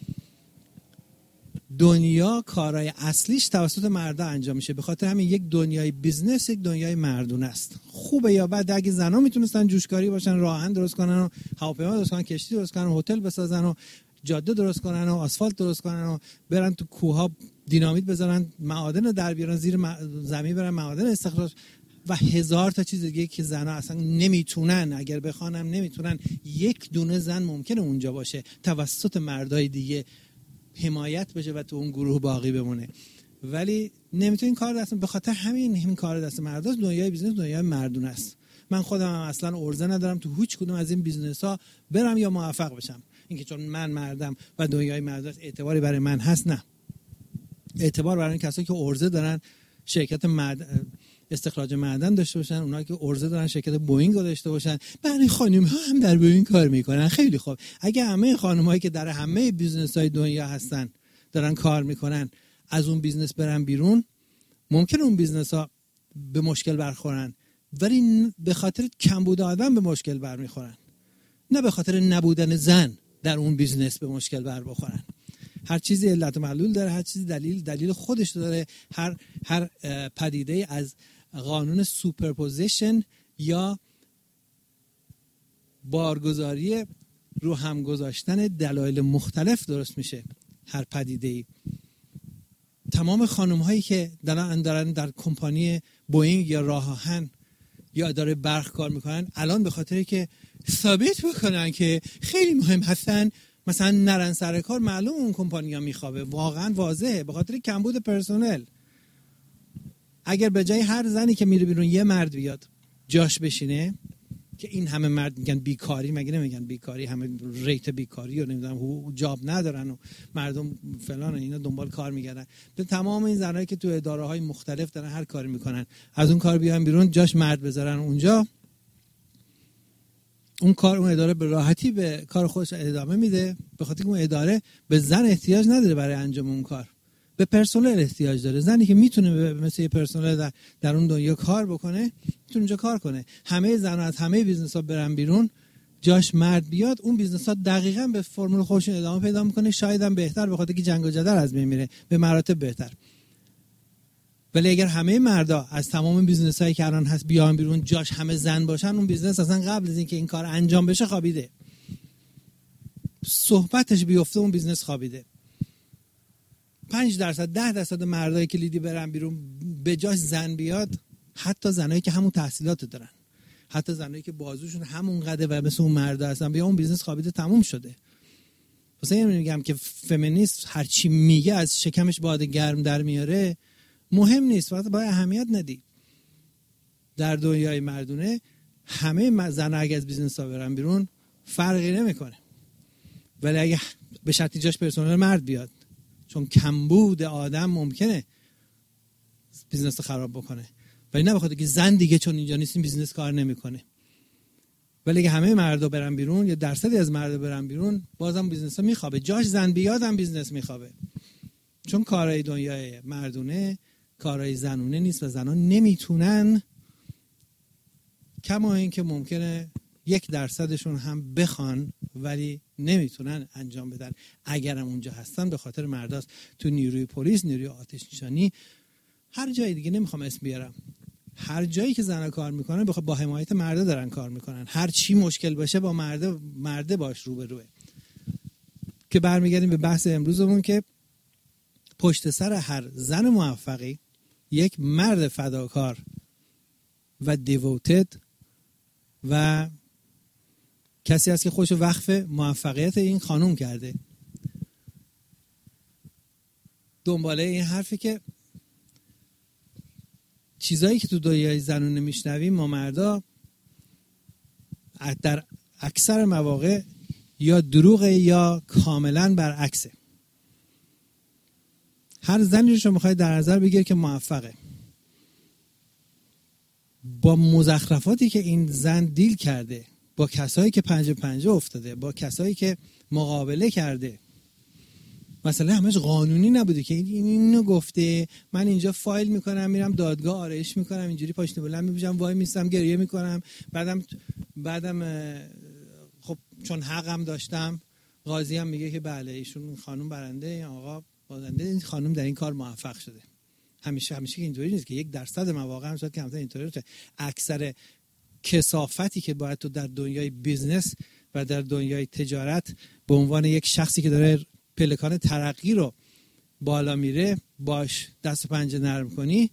دنیا کارهای اصلیش توسط مردا انجام میشه، به خاطر همین یک دنیای بیزنس یک دنیای مردونه است. خوبه یا بد؟ اگه زنا میتونستن جوشکاری باشن، راه آهن درست کنن و هواپیما درست کنن، کشتی درست کنن، هتل بسازن و جاده درست کنن و آسفالت درست کنن و برن تو کوه‌ها دینامیت بذارن، معادن رو در بیارن، زیر زمین برن معادن استخراج و هزار تا چیز دیگه که زنا اصلا نمیتونن، اگر بخوانم نمیتونن. یک دونه زن ممکنه اونجا باشه توسط مردای دیگه حمایت بشه و تو اون گروه باقی بمونه، ولی نمیتونه این کار دست. به خاطر همین کار دست مرداست. دنیای بیزنس دنیای مردونه است. من خودم هم اصلا ارزه ندارم تو هیچ کدوم از این بیزنس ها برم یا موفق بشم. اینکه چون من مردم و دنیای مرداست اعتباری برای من هست؟ نه، اعتبار برای کسایی که ارزه دارن شرکت استخراج معدن داشته باشن، اونایی که ارزه دارن شرکت بوئینگ داشته باشن. برای خانم‌ها هم در بوئینگ کار میکنن. خیلی خوب. اگه همه خانم‌هایی که در همه بیزنس‌های دنیا هستن دارن کار میکنن از اون بیزنس برن بیرون، ممکنه اون بیزنس‌ها به مشکل برخورن، ولی به خاطر کمبود آدم به مشکل برمیخورن، نه به خاطر نبودن زن در اون بیزنس به مشکل بر بخورن. هر چیزی علت و معلول داره، هر چیزی دلیل خودش داره. هر پدیده از قانون سوپرپوزیشن یا بارگذاری رو هم گذاشتن دلایل مختلف درست میشه. هر پدیده‌ای، تمام خانم‌هایی که دارن در کمپانی بوئینگ یا راه آهن یا اداره برق کار میکنن، الان به خاطری که ثابت بکنن که خیلی مهم هستن مثلا نرن سر کار، معلوم اون کمپانیا میخوابه. واقعا واضحه، به خاطر کمبود پرسنل. اگر به جای هر زنی که میره بیرون یه مرد بیاد جاش بشینه که این همه مرد میگن بیکاری، مگه نمیگن بیکاری، همه ریت بیکاری و نمیدونم جاب ندارن و مردم فلان اینا دنبال کار میگردن. به تمام این زنایی که تو اداره های مختلف دارن هر کاری میکنن، از اون کار بیان بیرون، جاش مرد بذارن اونجا، اون اداره به راحتی به کار خودش ادامه میده، به خاطر که اون اداره به زن احتیاج نداره برای انجام اون کار، به پرسنل احتیاج داره. زنی که میتونه مثل یه پرسنل در اون دنیا کار بکنه، میتونه اونجا کار کنه. همه زن‌ها از همه بیزنس‌ها برن بیرون، جاش مرد بیاد، اون بیزنس‌ها دقیقاً به فرمول خودشون ادامه پیدا میکنه، شاید هم بهتر، به خاطر که جنگ و جدل از بین میره، به مراتب بهتر. ولی اگر همه مردا از تمام بیزنس‌هایی که الان هست بیان بیرون، جاش همه زن باشن، اون بیزنس اصلا قبل از اینکه این کار انجام بشه خوابیده. صحبتش بیفته اون بیزنس خوابیده. 5% 10% مردایی که لیدی برن بیرون، به جاش زن بیاد، حتی زنایی که همون تحصیلات دارن، حتی زنایی که بازوشون همون قده و مثل اون مردا هستن، بیا اون بیزنس خوابیده، تموم شده. واسه این میگم که فمینیست هر چی میگه از شکمش باد گرم در میاره مهم نیست، فقط باید اهمیت ندی. در دنیای مردونه همه زن‌ها اگه از بیزنس ها برن بیرون فرقی نمیکنه، ولی اگه به شرطی جاش پرسنل مرد بیاد، چون کمبود آدم ممکنه بیزنس رو خراب بکنه، ولی نه بخاطر که زن دیگه چون اینجا نیست این بیزنس کار نمیکنه. ولی اگه همه مردا برن بیرون یا درصدی از مردا برن بیرون، بازم بیزنس ها میخوابه. جاش زن بیاد هم بیزنس میخوابه، چون کارهای دنیای مردونه کارهای زنونه نیست و زنان نمیتونن، کما این که ممکنه 1% هم بخوان ولی نمیتونن انجام بدن. اگرم اونجا هستن به خاطر مرداست. تو نیروی پلیس، نیروی آتش نشانی، هر جای دیگه، نمیخوام اسم بیارم، هر جایی که زنها کار میکنن با حمایت مردا دارن کار میکنن. هر چی مشکل باشه با مرده باش روبروه. که برمیگردیم به بحث امروزمون که پشت سر هر زن موفقی یک مرد فداکار و دیووتد و کسی هست که خودش وقف موفقیت این خانوم کرده. دنباله این حرفی که چیزایی که تو دنیای زنونه میشنویم ما مردا در اکثر مواقع یا دروغه یا کاملا برعکسه. هر زنی رو شما میخواید در نظر بگیر که موفقه، با مزخرفاتی که این زن دیل کرده، با کسایی که 5 افتاده، با کسایی که مقابله کرده، مثلا همش قانونی نبوده که اینو گفته، من اینجا فایل میکنم، میرم دادگاه آرایش میکنم، اینجوری پاشنه بلند میپوشم، وای میستم گریه میکنم، بعدم خب چون حقم داشتم، قاضی هم میگه که بله ایشون خانم برنده، این آقا بازنده، این خانم در این کار موفق شده. همیشه که اینطوری نیست که 1% مواقع هم شاید کمتر اینطوری باشه. اکثر کثافتی که باید تو در دنیای بیزنس و در دنیای تجارت به عنوان یک شخصی که داره پلکان ترقی رو بالا میره باش دست و پنجه نرم کنی،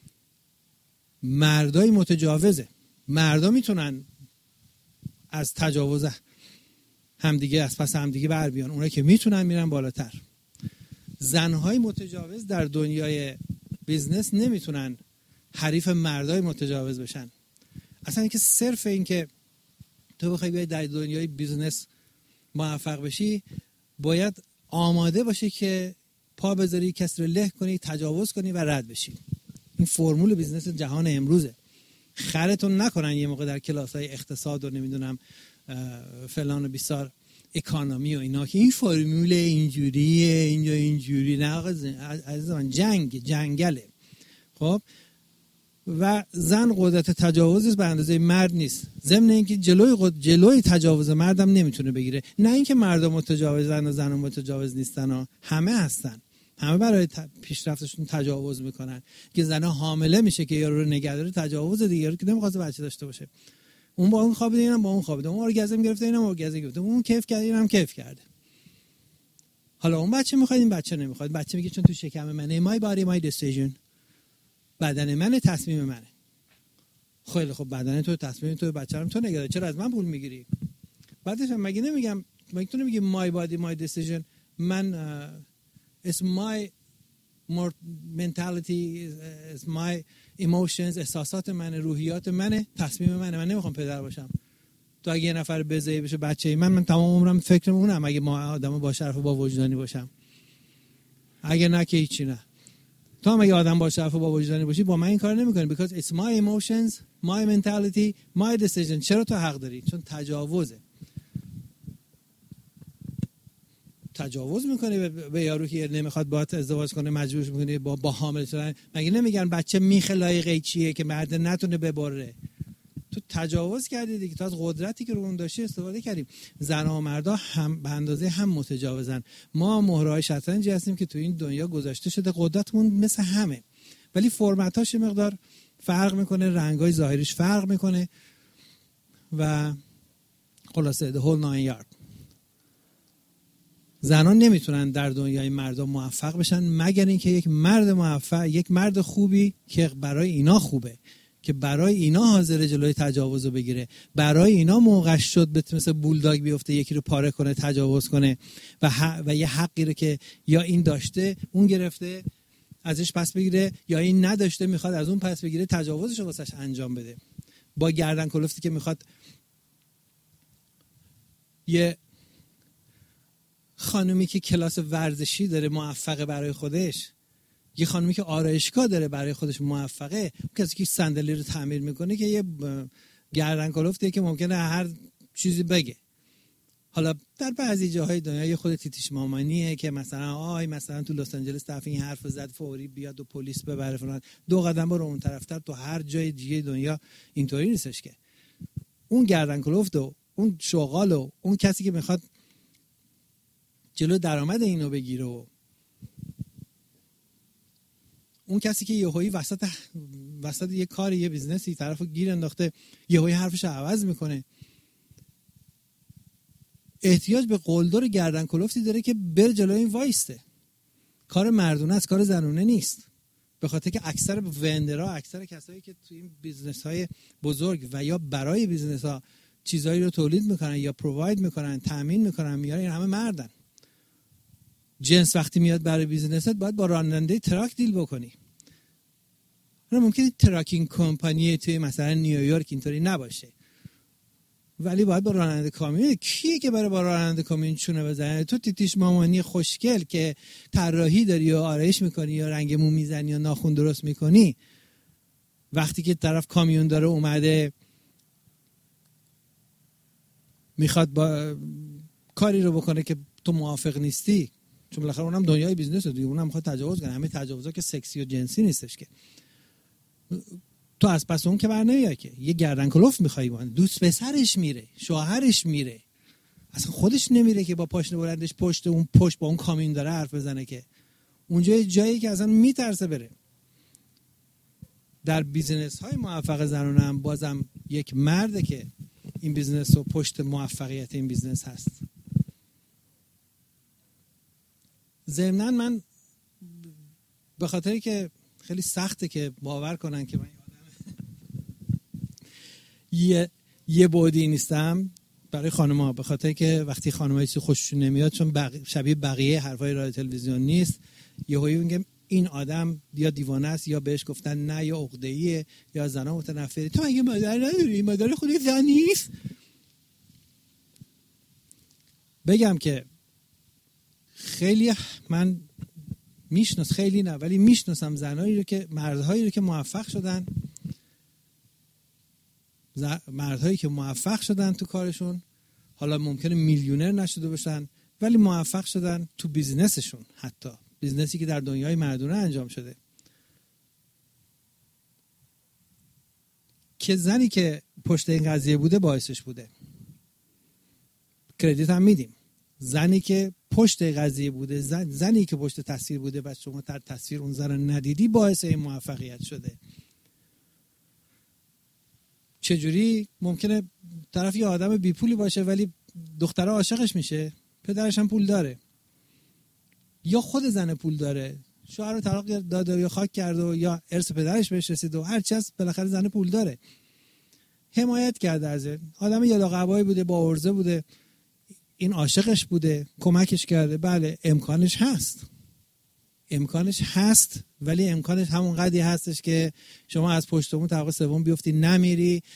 مردای متجاوزه. مردا میتونن از تجاوز همدیگه از پس همدیگه بر بیان، اونایی که میتونن میرن بالاتر. زنهای متجاوز در دنیای بیزنس نمیتونن حریف مردای متجاوز بشن. اصلا اینکه صرف این که تو بخوای بیای در دنیای بیزنس موفق بشی، باید آماده باشی که پا بذاری، کسی رو له کنی، تجاوز کنی و رد بشی. این فرمول بیزنس جهان امروزه. خرتون نکنن یه موقع در کلاس‌های اقتصاد و نمیدونم فلان و بیسار اکانومی و اینا که این فرمول اینجوریه، اینجا اینجوری. نه آقا عزیز من، جنگله. خب و زن قدرت تجاوز به اندازه مرد نیست. ضمن اینکه جلوی تجاوز مردم نمیتونه بگیره. نه اینکه مردم متجاوزن و زنان متجاوز نیستن ها. همه هستن. همه برای پیشرفتشون تجاوز میکنن. که زنها حامله میشه که یارو رو نگهداره، تجاوز دیگه رو که نمیخواد بچه داشته باشه. اون با اون خوابیده، اینم با اون خوابیده، اون ارگازم گرفته، اینم ارگازم گرفته، اون کیف کرده، اینم کیف کرده. حالا اون بچه میخواد، این بچه نمیخواد. بچه میگه چون تو شکم منه، my body my decision. بدن منه، تصمیم منه. خیلی خب بدن تو، تصمیم تو، بچه‌رم تو نگهدار، چرا از من پول میگیری؟ بعدش مگه نمیگم، مگه تو نمیگی my body my decision؟ من it's my mentality is my emotions، احساسات منه، روحیات منه، تصمیم منه. من نمیخوام پدر باشم. تو اگه یه نفر بزایی بشه بچه من تمام عمرم فکر اونم اگه ما آدم با شرف و با وجدانی باشم. اگه نه که هیچی نه. تو هم اگه آدم با شرف و با وجدانی باشی با من این کار نمی‌کنی because it's my emotions, my mentality, my decision. چرا تو حق داری؟ چون تجاوز میکنی به یارو که نمیخواد باهات ازدواج کنه، مجبورش میکنی با حامل شدن. مگه نمیگن بچه میخ لایقه چیه که مرد نتونه ببره؟ تو تجاوز کردی دیگه. تو از قدرتی که رو اون داشتی استفاده کردیم. زن‌ها و مردها هم به اندازه هم متجاوزن. ما مهرهای شطرنجی هستیم که تو این دنیا گذاشته شده، قدرتمون مثل همه، ولی فرمتاش مقدار فرق میکنه، رنگای ظاهریش فرق میکنه و خلاصه the whole nine yard. زنان نمیتونن در دنیای مردها موفق بشن مگر اینکه یک مرد موفق، یک مرد خوبی که برای اینا خوبه، که برای اینا حاضر جلوی تجاوز رو بگیره، برای اینا موقعش شد مثل بولداگ بیفته یکی رو پاره کنه، تجاوز کنه و یه حقی رو که یا این داشته اون گرفته ازش پس بگیره یا این نداشته میخواد از اون پس بگیره، تجاوزش رو واسش انجام بده. با گردن کلفتی که میخواد یه خانومی که کلاس ورزشی داره موفقه برای خودش، یه خانومی که آرایشگاه داره برای خودش موفقه، کسی که صندلی رو تعمیر میکنه که یه گردن کلفته که ممکنه هر چیزی بگه. حالا در بعضی جاهای دنیا یه خود تیتیش مامانیه که مثلا تو لس آنجلس طرف این حرف زد فوری بیاد و پلیس ببره فلان، 2 قدم برو اون طرفتر. تو هر جای دیگه دنیا اینطوری نیستش که اون گردن کلفت و اون شغال و اون کسی که میخواد جلو درآمد اینو بگیره و اون کسی که یهویی وسط یه کاری، یه بیزنسی طرفو گیر انداخته، یهویی حرفش عوض میکنه، احتیاج به قلدر گردن کلفتی داره که بر جلوی این وایسته. کار مردونه است، کار زنونه نیست. به خاطر که اکثر وندرها، اکثر کسایی که توی این بیزنس‌های بزرگ و یا برای بیزنس‌ها چیزایی رو تولید میکنن یا پروواید میکنن، تامین میکنن، میارن، این همه مردن. جنس وقتی میاد برای بیزنست باید با راننده تراک دیل بکنی. ممکنه تراکینگ کمپانی توی مثلا نیویورک اینطوری نباشه، ولی باید با راننده کامیون. کیه که برای با راننده کامیون چونه بزنه؟ تو تیتیش مامانی خوشگل که طراحی داری یا آرایش میکنی یا رنگ مو میزنی یا ناخن درست میکنی، وقتی که طرف کامیون داره اومده میخواد با کاری رو بکنه که تو موافق نیستی، چون بالاخره اونم دنیای بیزنس دیگه، اونم میخواد تجاوز کنه. همه تجاوزا که سکسی و جنسی نیستش که. تو از پس اون که بر نمیای که یه گردن کلفت میخوای بان، دوست پسرش میره، شوهرش میره، اصلا خودش نمیره که با پاشنه بلندش پشت با اون کامیون داره حرف بزنه، که اونجا جایی که اصلا میترسه بره. در بیزنس های موفق زنانه هم بازم یک مرده که این بیزنس و پشت موفقیت این بیزنس هست. ضمناً من به خاطری که خیلی سخته که باور کنن که من یه بعدی نیستم برای خانم‌ها، به خاطر که وقتی خانم‌ها چیزی خوششون نمیاد، چون شبیه بقیه حرفای رادیو تلویزیون نیست، یهویی میگم این آدم یا دیوانه است یا بهش گفتن نه یا عقده‌ایه یا زنا متنفره. تو مگه مادر نداری؟ مادر خودت زن نیست؟ بگم که خیلی من خیلی نه ولی میشناسم زنایی رو که مردهایی رو که موفق شدن، مردهایی که موفق شدن تو کارشون، حالا ممکنه میلیونر نشده باشن ولی موفق شدن تو بیزنسشون، حتی بیزنسی که در دنیای مردونه انجام شده، که زنی که پشت این قضیه بوده باعثش بوده. کردیت هم میدیم. زنی که پشت قضیه بوده، زنی که پشت تصویر بوده و شما در تصویر اون زن ندیدی، باعث این موفقیت شده. چجوری ممکنه طرف یه آدم بی پولی باشه ولی دختره عاشقش میشه، پدرش هم پول داره، یا خود زن پول داره، شوهر رو طلاق داده یا خاک کرده یا ارث پدرش بهش رسید و هر چی هست، بالاخره زن پول داره، حمایت کرده از آدم یالاقبایی بوده، با عرضه بوده، این عاشقش بوده، کمکش کرده، بله امکانش هست، امکانش هست، ولی امکانش همون قدری هستش که شما از پشت بوم طبقه سوم بیفتی نمیری،